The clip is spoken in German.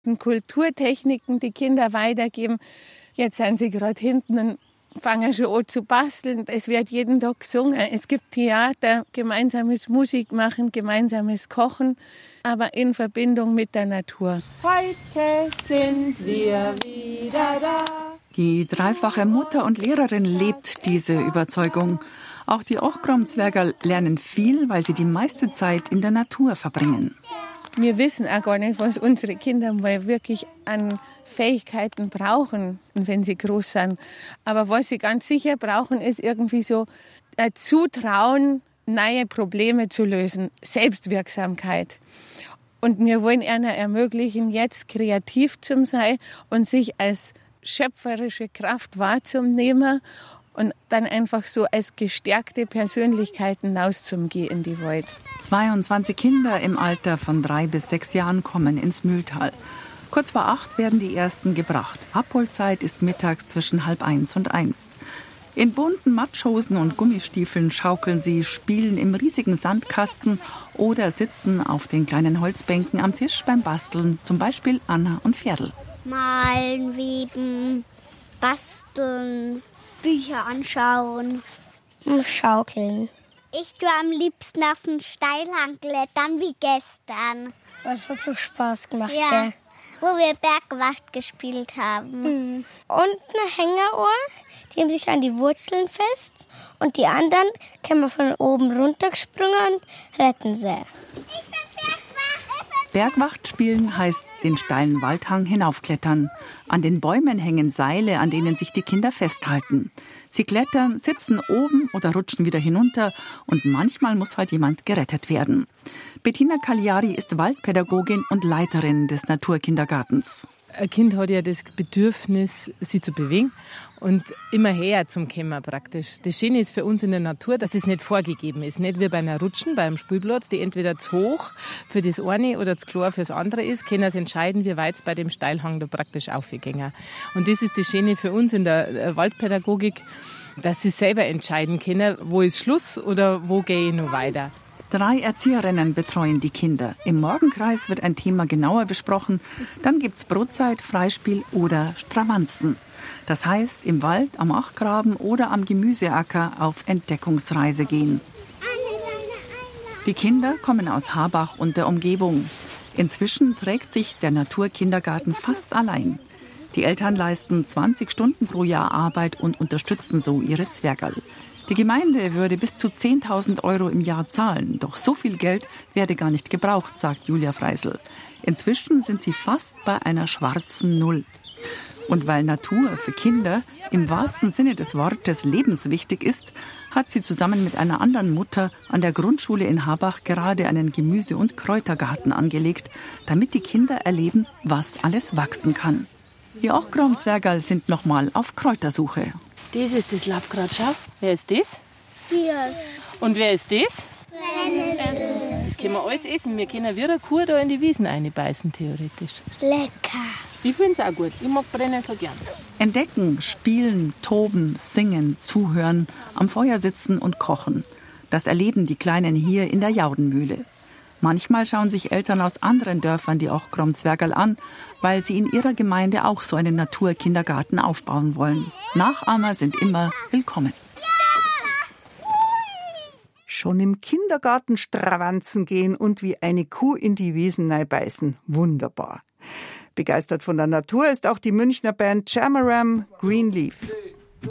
Kulturtechniken die Kinder weitergeben. Jetzt sind sie gerade hinten und fangen schon an zu basteln. Es wird jeden Tag gesungen. Es gibt Theater, gemeinsames Musik machen, gemeinsames Kochen, aber in Verbindung mit der Natur. Heute sind wir wieder da. Die dreifache Mutter und Lehrerin lebt diese Überzeugung. Auch die Ochgramzwergerl lernen viel, weil sie die meiste Zeit in der Natur verbringen. Wir wissen auch gar nicht, was unsere Kinder mal wirklich an Fähigkeiten brauchen, wenn sie groß sind. Aber was sie ganz sicher brauchen, ist irgendwie so ein Zutrauen, neue Probleme zu lösen, Selbstwirksamkeit. Und wir wollen ihnen ermöglichen, jetzt kreativ zu sein und sich als schöpferische Kraft wahrzunehmen und dann einfach so als gestärkte Persönlichkeiten rauszugehen in die Welt. 22 Kinder im Alter von 3 bis 6 Jahren kommen ins Mühltal. Kurz vor 8 werden die ersten gebracht. Abholzeit ist mittags zwischen 12:30 und 1. In bunten Matschhosen und Gummistiefeln schaukeln sie, spielen im riesigen Sandkasten oder sitzen auf den kleinen Holzbänken am Tisch beim Basteln, zum Beispiel Anna und Ferdl. Malen, weben, basteln, Bücher anschauen, schaukeln. Ich tue am liebsten auf den Steilhang klettern wie gestern. Das hat so Spaß gemacht, ja, gell? Wo wir Bergwacht gespielt haben. Und eine Hängerohr, die haben sich an die Wurzeln fest. Und die anderen kommen von oben runtergesprungen und retten sie. Bergwacht spielen heißt den steilen Waldhang hinaufklettern. An den Bäumen hängen Seile, an denen sich die Kinder festhalten. Sie klettern, sitzen oben oder rutschen wieder hinunter und manchmal muss halt jemand gerettet werden. Bettina Cagliari ist Waldpädagogin und Leiterin des Naturkindergartens. Ein Kind hat ja das Bedürfnis, sich zu bewegen und immer her zum Kommen praktisch. Das Schöne ist für uns in der Natur, dass es nicht vorgegeben ist. Nicht wie bei einer Rutschen, beim Spielplatz, die entweder zu hoch für das eine oder zu klar für das andere ist, können sie entscheiden, wie weit es bei dem Steilhang da praktisch aufgehen. Und das ist das Schöne für uns in der Waldpädagogik, dass sie selber entscheiden können, wo ist Schluss oder wo gehe ich noch weiter. 3 Erzieherinnen betreuen die Kinder. Im Morgenkreis wird ein Thema genauer besprochen. Dann gibt's Brotzeit, Freispiel oder Stravanzen. Das heißt, im Wald, am Achgraben oder am Gemüseacker auf Entdeckungsreise gehen. Die Kinder kommen aus Habach und der Umgebung. Inzwischen trägt sich der Naturkindergarten fast allein. Die Eltern leisten 20 Stunden pro Jahr Arbeit und unterstützen so ihre Zwergerl. Die Gemeinde würde bis zu 10.000 € im Jahr zahlen. Doch so viel Geld werde gar nicht gebraucht, sagt Julia Freisel. Inzwischen sind sie fast bei einer schwarzen Null. Und weil Natur für Kinder im wahrsten Sinne des Wortes lebenswichtig ist, hat sie zusammen mit einer anderen Mutter an der Grundschule in Habach gerade einen Gemüse- und Kräutergarten angelegt, damit die Kinder erleben, was alles wachsen kann. Die Ochgramzwergerl sind nochmal auf Kräutersuche. Das ist das Laubkraut, schau. Wer ist das? Hier. Und wer ist das? Das können wir alles essen. Wir können wie eine Kuh da in die Wiesen reinbeißen, theoretisch. Lecker. Ich finde es auch gut. Ich mag Brennen so gern. Entdecken, spielen, toben, singen, zuhören, am Feuer sitzen und kochen. Das erleben die Kleinen hier in der Jaudenmühle. Manchmal schauen sich Eltern aus anderen Dörfern die Ochgramzwergerl an, weil sie in ihrer Gemeinde auch so einen Naturkindergarten aufbauen wollen. Nachahmer sind immer willkommen. Schon im Kindergarten stravanzen gehen und wie eine Kuh in die Wiesen beißen. Wunderbar. Begeistert von der Natur ist auch die Münchner Band Jamaram Greenleaf.